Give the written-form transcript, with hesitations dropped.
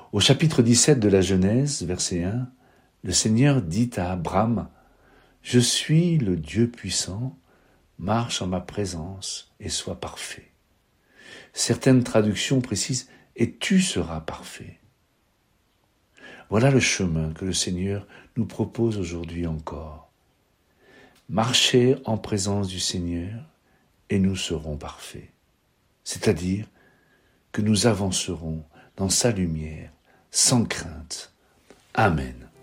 Au chapitre 17 de la Genèse, verset 1, le Seigneur dit à Abraham, « Je suis le Dieu puissant, marche en ma présence et sois parfait. » Certaines traductions précisent « et tu seras parfait ». Voilà le chemin que le Seigneur nous propose aujourd'hui encore. Marcher en présence du Seigneur et nous serons parfaits. C'est-à-dire que nous avancerons dans sa lumière, sans crainte. Amen.